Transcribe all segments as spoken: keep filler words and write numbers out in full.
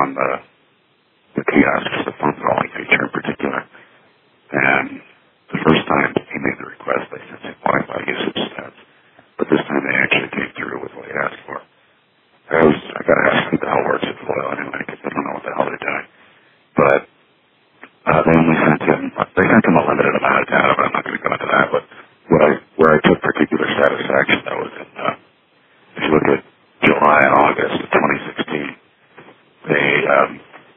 on the, the kiosks, the phone calling feature in particular. And the first time he made the request, they sent him Wi-Fi usage stats. But this time they actually came through with what he asked for. I was, I got to ask who the hell works at Foil anyway, because I don't know what the hell they're doing. But uh, they only sent him, they sent him a limited amount of data, but I'm not going to go into that. But what I, where I took particular satisfaction, though, was in, uh, if you look at July and August of twenty sixteen, they, um,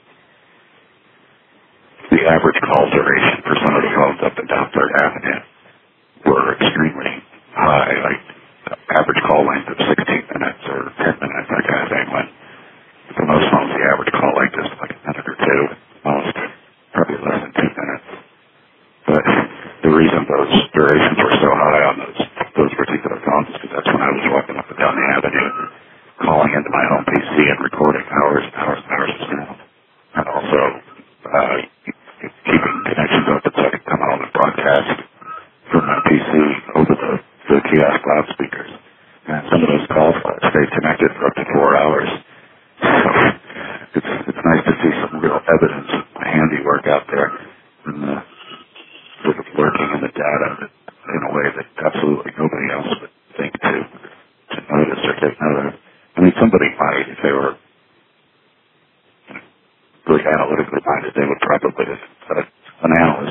the average call duration for some of the phones up and down Third Avenue were extremely high, like the average call length of sixteen minutes or ten minutes, that kind of thing. When for most phones, the average call length is like a minute or two, most probably less than two minutes. But the reason those durations were so high on those those particular phones is because that's when I was walking up and down the avenue, calling into my home P C and recording hours and hours and hours of sound, and also uh, keeping connections open so I could come out and broadcast from my P C over the, the kiosk loudspeakers. And some of those calls stayed connected for up to four hours. So it's it's nice to see some real evidence of my handiwork out there, and uh, sort of working in the data in a way that absolutely nobody else would think to to notice or take note of. I mean, somebody might, if they were really analytically minded, they would probably, if uh, an analyst